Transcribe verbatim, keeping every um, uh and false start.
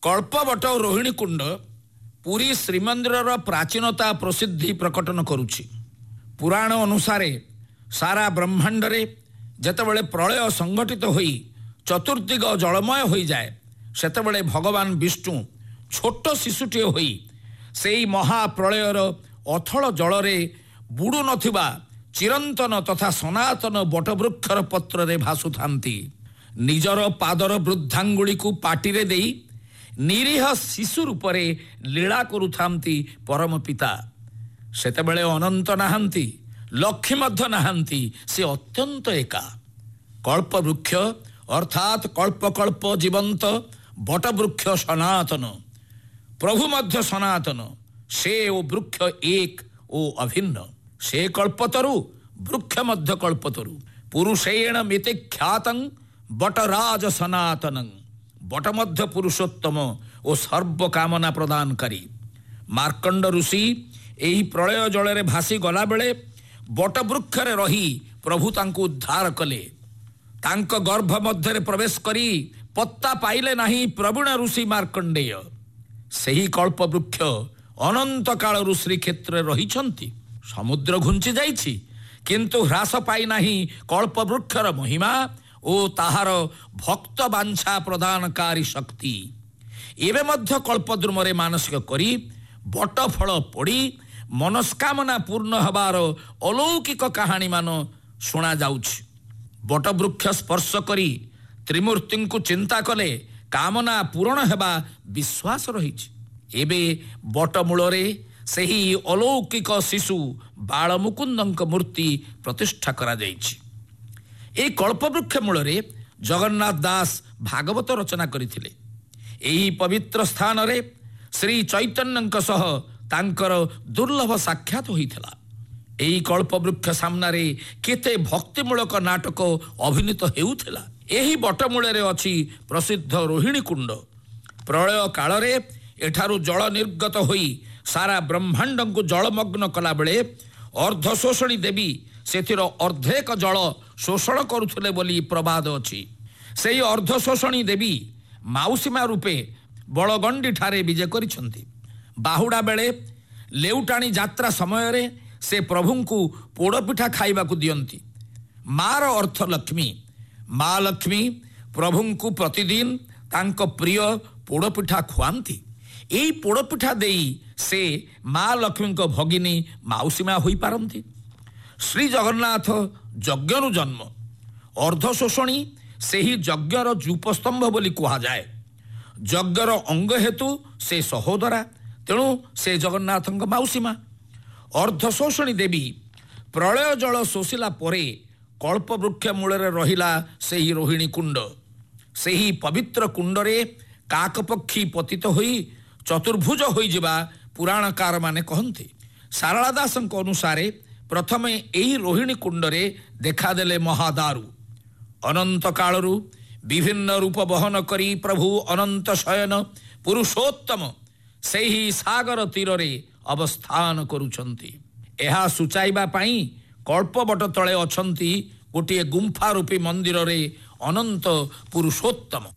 କଳ୍ପବଟ ରୋହିଣୀ କୁଣ୍ଡ ପୁରୀ ଶ୍ରୀମନ୍ଦିରର ପ୍ରାଚୀନତା ପ୍ରସିଦ୍ଧି ପ୍ରକଟନ କରୁଛି। ପୁରାଣ ଅନୁସାରେ ସାରା ବ୍ରହ୍ମାଣ୍ଡରେ ଯେତେବେଳେ ପ୍ରଳୟ ସଂଗଠିତ ହୋଇ ଚତୁର୍ଦିଗ ଜଳମୟ ହୋଇଯାଏ, ସେତେବେଳେ ଭଗବାନ ବିଷ୍ଣୁ ଛୋଟ ଶିଶୁଟିଏ ହୋଇ ସେହି ମହାପ୍ରଳୟର ଅଥଳ ଜଳରେ ବୁଡ଼ୁ ନଥିବା ଚିରନ୍ତନ ତଥା ସନାତନ ବଟବୃକ୍ଷର ପତ୍ରରେ ଭାସୁଥାନ୍ତି। ନିଜର ପାଦର ବୃଦ୍ଧାଙ୍ଗୁଳିକୁ ପାଟିରେ ଦେଇ ନିରୀହ ଶିଶୁ ରୂପରେ ଲୀଳା କରୁଥାନ୍ତି ପରମ ପିତା। ସେତେବେଳେ ଅନନ୍ତ ନାହାନ୍ତି, ଲକ୍ଷ୍ମୀ ମଧ୍ୟ ନାହାନ୍ତି, ସେ ଅତ୍ୟନ୍ତ ଏକା। କଳ୍ପବୃକ୍ଷ ଅର୍ଥାତ୍ କଳ୍ପକଳ୍ପ ଜୀବନ୍ତ ବଟବୃକ୍ଷ ସନାତନ, ପ୍ରଭୁ ମଧ୍ୟ ସନାତନ। ସେ ଓ ବୃକ୍ଷ ଏକ ଓ ଅଭିନ୍ନ। ସେ କଳ୍ପତରୁ, ବୃକ୍ଷ ମଧ୍ୟ କଳ୍ପତରୁ। ପୁରୁଷେଣ ମିତି ଖ୍ୟାତଂ ବଟରାଜ ସନାତନଂ। ବଟ ମଧ୍ୟ ପୁରୁଷୋତ୍ତମ ଓ ସର୍ବକାମନା ପ୍ରଦାନକାରୀ। ମାର୍କଣ୍ଡ ଋଷି ଏହି ପ୍ରଳୟ ଜଳରେ ଭାସି ଗଲାବେଳେ ବଟବୃକ୍ଷରେ ରହି ପ୍ରଭୁ ତାଙ୍କୁ ଉଦ୍ଧାର କଲେ। ତାଙ୍କ ଗର୍ଭ ମଧ୍ୟରେ ପ୍ରବେଶ କରି ପତ୍ତା ପାଇଲେ ନାହିଁ ପ୍ରବୀଣ ଋଷି ମାର୍କଣ୍ଡେୟ। ସେହି କଳ୍ପବୃକ୍ଷ ଅନନ୍ତ କାଳରୁ ଶ୍ରୀକ୍ଷେତ୍ରରେ ରହିଛନ୍ତି। ସମୁଦ୍ର ଘୁଞ୍ଚି ଯାଇଛି, କିନ୍ତୁ ହ୍ରାସ ପାଇନାହିଁ କଳ୍ପବୃକ୍ଷର ମହିମା ଓ ତାହାର ଭକ୍ତ ବାଞ୍ଛା ପ୍ରଦାନକାରୀ ଶକ୍ତି। ଏବେ ମଧ୍ୟ କଳ୍ପଦ୍ରୁମରେ ମାନସିକ କରି ବଟ ଫଳ ପଡ଼ି ମନସ୍କାମନା ପୂର୍ଣ୍ଣ ହେବାର ଅଲୌକିକ କାହାଣୀମାନ ଶୁଣାଯାଉଛି। ବଟବୃକ୍ଷ ସ୍ପର୍ଶ କରି ତ୍ରିମୂର୍ତ୍ତିଙ୍କୁ ଚିନ୍ତା କଲେ କାମନା ପୂରଣ ହେବା ବିଶ୍ୱାସ ରହିଛି। ଏବେ ବଟମୂଳରେ ସେହି ଅଲୌକିକ ଶିଶୁ ବାଳମୁକୁନ୍ଦଙ୍କ ମୂର୍ତ୍ତି ପ୍ରତିଷ୍ଠା କରାଯାଇଛି। ଏହି କଳ୍ପବୃକ୍ଷ ମୂଳରେ ଜଗନ୍ନାଥ ଦାସ ଭାଗବତ ରଚନା କରିଥିଲେ। ଏହି ପବିତ୍ର ସ୍ଥାନରେ ଶ୍ରୀ ଚୈତନ୍ୟଙ୍କ ସହ ତାଙ୍କର ଦୁର୍ଲଭ ସାକ୍ଷାତ ହୋଇଥିଲା। ଏହି କଳ୍ପବୃକ୍ଷ ସାମ୍ନାରେ କେତେ ଭକ୍ତିମୂଳକ ନାଟକ ଅଭିନୀତ ହେଉଥିଲା। ଏହି ବଟମୂଳରେ ଅଛି ପ୍ରସିଦ୍ଧ ରୋହିଣୀ କୁଣ୍ଡ। ପ୍ରଳୟ କାଳରେ ଏଠାରୁ ଜଳ ନିର୍ଗତ ହୋଇ ସାରା ବ୍ରହ୍ମାଣ୍ଡଙ୍କୁ ଜଳମଗ୍ନ କଲାବେଳେ ଅର୍ଦ୍ଧ ଶୋଷଣୀ ଦେବୀ ସେଥିର ଅର୍ଦ୍ଧେକ ଜଳ ଶୋଷଣ କରୁଥିଲେ ବୋଲି ପ୍ରବାଦ ଅଛି। ସେହି ଅର୍ଦ୍ଧ ଶୋଷଣୀ ଦେବୀ ମାଉସୀମା ରୂପେ ବଳଗଣ୍ଡିଠାରେ ବିଜେ କରିଛନ୍ତି। ବାହୁଡ଼ା ବେଳେ ଲେଉଟାଣି ଯାତ୍ରା ସମୟରେ ସେ ପ୍ରଭୁଙ୍କୁ ପୋଡ଼ପିଠା ଖାଇବାକୁ ଦିଅନ୍ତି। ମାର ଅର୍ଥ ଲକ୍ଷ୍ମୀ। ମା ଲକ୍ଷ୍ମୀ ପ୍ରଭୁଙ୍କୁ ପ୍ରତିଦିନ ତାଙ୍କ ପ୍ରିୟ ପୋଡ଼ପିଠା ଖୁଆନ୍ତି। ଏହି ପୋଡ଼ପିଠା ଦେଇ ସେ ମା ଲକ୍ଷ୍ମୀଙ୍କ ଭଗିନୀ ମାଉସୀମା ହୋଇପାରନ୍ତି। ଶ୍ରୀ ଜଗନ୍ନାଥ ଯଜ୍ଞରୁ ଜନ୍ମ। ଅର୍ଦ୍ଧ ଶୋଷଣୀ ସେହି ଯଜ୍ଞର ଯୂପସ୍ତମ୍ଭ ବୋଲି କୁହାଯାଏ। ଯଜ୍ଞର ଅଙ୍ଗ ହେତୁ ସେ ସହୋଦରା, ତେଣୁ ସେ ଜଗନ୍ନାଥଙ୍କ ମାଉସୀମା। ଅର୍ଦ୍ଧ ଶୋଷଣୀ ଦେବୀ ପ୍ରଳୟ ଜଳ ଶୋଷିଲା ପରେ କଳ୍ପବୃକ୍ଷ ମୂଳରେ ରହିଲା ସେହି ରୋହିଣୀ କୁଣ୍ଡ। ସେହି ପବିତ୍ର କୁଣ୍ଡରେ କାକପକ୍ଷୀ ପତିତ ହୋଇ ଚତୁର୍ଭୁଜ ହୋଇଯିବା ପୁରାଣକାରମାନେ କହନ୍ତି। ସାରଳା ଦାସଙ୍କ ଅନୁସାରେ ପ୍ରଥମେ ଏହି ରୋହିଣୀ କୁଣ୍ଡରେ ଦେଖାଦେଲେ ମହାଦାରୁ। ଅନନ୍ତ କାଳରୁ ବିଭିନ୍ନ ରୂପ ବହନ କରି ପ୍ରଭୁ ଅନନ୍ତ ଶୟନ ପୁରୁଷୋତ୍ତମ ସେହି ସାଗର ତୀରରେ ଅବସ୍ଥାନ କରୁଛନ୍ତି। ଏହା ସୂଚାଇବା ପାଇଁ କଳ୍ପବଟ ତଳେ ଅଛନ୍ତି ଗୋଟିଏ ଗୁମ୍ଫା ରୂପୀ ମନ୍ଦିରରେ ଅନନ୍ତ ପୁରୁଷୋତ୍ତମ।